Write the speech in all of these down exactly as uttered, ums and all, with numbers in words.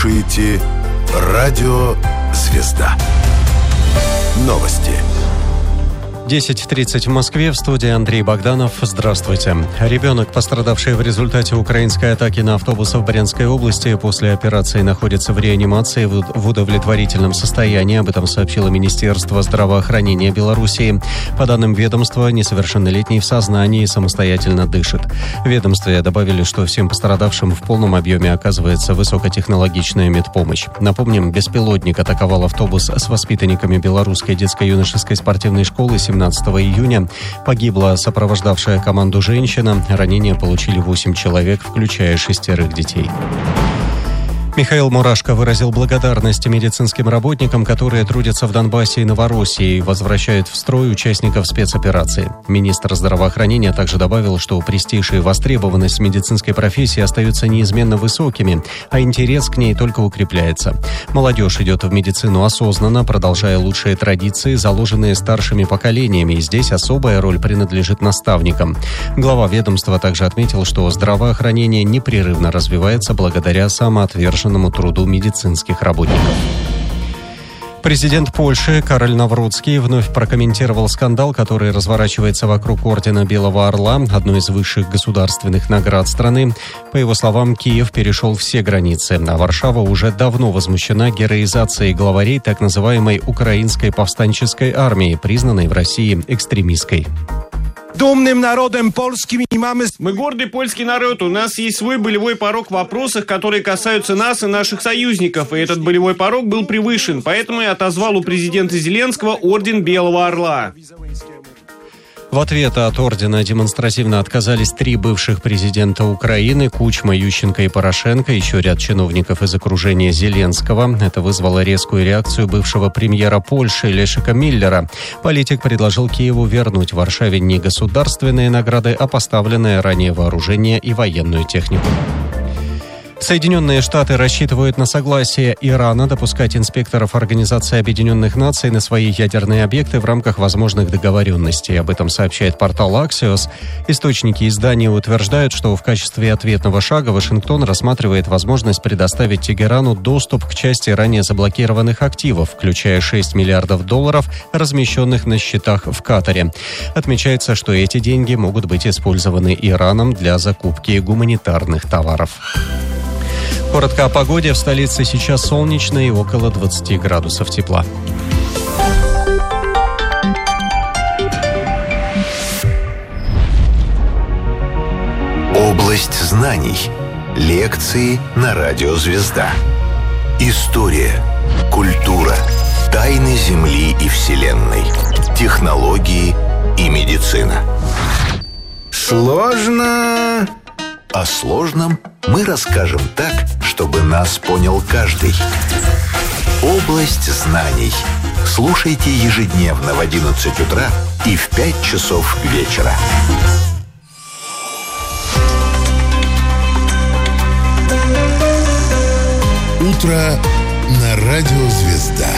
слушаете радио «Звезда». Новости. десять тридцать в Москве. В студии Андрей Богданов. Здравствуйте. Ребенок, пострадавший в результате украинской атаки на автобус в Брянской области, после операции находится в реанимации в удовлетворительном состоянии. Об этом сообщило Министерство здравоохранения Белоруссии. По данным ведомства, несовершеннолетний в сознании и самостоятельно дышит. В ведомстве добавили, что всем пострадавшим в полном объеме оказывается высокотехнологичная медпомощь. Напомним, беспилотник атаковал автобус с воспитанниками Белорусской детско-юношеской спортивной школы семнадцатого июня. Погибла сопровождавшая команду женщина. Ранения получили восемь человек, включая шестерых детей. Михаил Мурашко выразил благодарность медицинским работникам, которые трудятся в Донбассе и Новороссии и возвращают в строй участников спецоперации. Министр здравоохранения также добавил, что престиж и востребованность медицинской профессии остаются неизменно высокими, а интерес к ней только укрепляется. Молодежь идет в медицину осознанно, продолжая лучшие традиции, заложенные старшими поколениями, и здесь особая роль принадлежит наставникам. Глава ведомства также отметил, что здравоохранение непрерывно развивается благодаря самоотверженности труду медицинских работников. Президент Польши Кароль Навроцкий вновь прокомментировал скандал, который разворачивается вокруг ордена Белого Орла, одной из высших государственных наград страны. По его словам, Киев перешел все границы, а Варшава уже давно возмущена героизацией главарей так называемой украинской повстанческой армии, признанной в России экстремистской. Думным народом польским и мамы... Мы гордый польский народ. У нас есть свой болевой порог в вопросах, которые касаются нас и наших союзников. И этот болевой порог был превышен. Поэтому я отозвал у президента Зеленского орден Белого Орла. В ответ от ордена демонстративно отказались три бывших президента Украины: Кучма, Ющенко и Порошенко, еще ряд чиновников из окружения Зеленского. Это вызвало резкую реакцию бывшего премьера Польши Лешика Миллера. Политик предложил Киеву вернуть Варшаве не государственные награды, а поставленное ранее вооружение и военную технику. Соединенные Штаты рассчитывают на согласие Ирана допускать инспекторов Организации Объединенных Наций на свои ядерные объекты в рамках возможных договоренностей. Об этом сообщает портал Axios. Источники издания утверждают, что в качестве ответного шага Вашингтон рассматривает возможность предоставить Тегерану доступ к части ранее заблокированных активов, включая шесть миллиардов долларов, размещенных на счетах в Катаре. Отмечается, что эти деньги могут быть использованы Ираном для закупки гуманитарных товаров. Коротко о погоде. В столице сейчас солнечно и около двадцати градусов тепла. Область знаний. Лекции на радио «Звезда». История, культура, тайны Земли и Вселенной, технологии и медицина. Сложно... О сложном мы расскажем так, чтобы нас понял каждый. Область знаний. Слушайте ежедневно в одиннадцать утра и в пять часов вечера. Утро на радио «Звезда».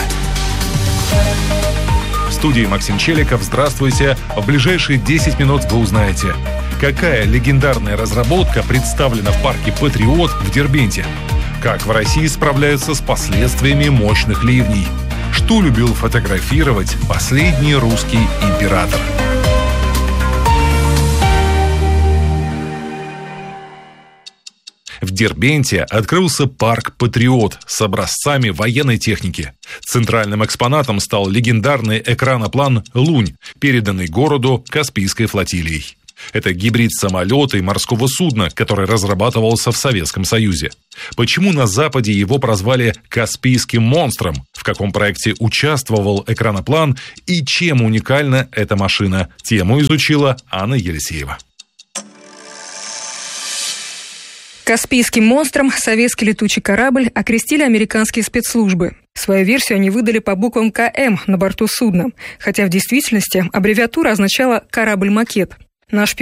В студии Максим Челиков. Здравствуйте. В ближайшие десять минут вы узнаете, какая легендарная разработка представлена в парке «Патриот» в Дербенте, как в России справляются с последствиями мощных ливней, что любил фотографировать последний русский император. В Дербенте открылся парк «Патриот» с образцами военной техники. Центральным экспонатом стал легендарный экраноплан «Лунь», переданный городу Каспийской флотилией. Это гибрид самолета и морского судна, который разрабатывался в Советском Союзе. Почему на Западе его прозвали «Каспийским монстром», в каком проекте участвовал экраноплан и чем уникальна эта машина, тему изучила Анна Елисеева. Каспийским монстром советский летучий корабль окрестили американские спецслужбы. Свою версию они выдали по буквам Ка Эм на борту судна, хотя в действительности аббревиатура означала «корабль-макет». Наш